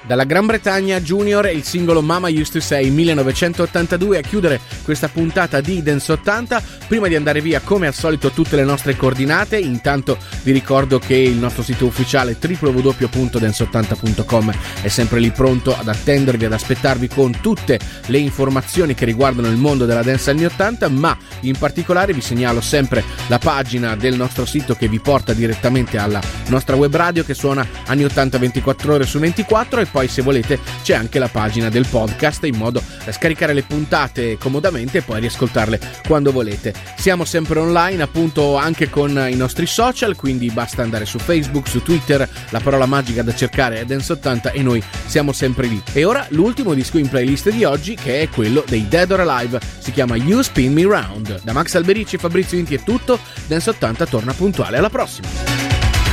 Dalla Gran Bretagna, Junior e il singolo Mama Used to Say 1982 a chiudere questa puntata di Dance 80. Prima di andare via, come al solito, tutte le nostre coordinate. Intanto vi ricordo che il nostro sito ufficiale www.dance80.com è sempre lì pronto ad attendervi, ad aspettarvi con tutte le informazioni che riguardano il mondo della dance anni 80, ma in particolare vi segnalo sempre la pagina del nostro sito che vi porta direttamente alla nostra web radio che suona anni 80 24 ore su 24, e poi se volete c'è anche la pagina del podcast in modo da scaricare le puntate comodamente e poi riascoltarle quando volete. Siamo sempre online appunto anche con i nostri social, quindi basta andare su Facebook, su Twitter, la parola magica da cercare è Dance 80 e noi siamo sempre lì. E ora l'ultimo disco in playlist di oggi, che è quello dei Dead or Alive, si chiama You Spin Me Round. Da Max Alberici e Fabrizio Inti è tutto, Dance 80 torna puntuale, alla prossima.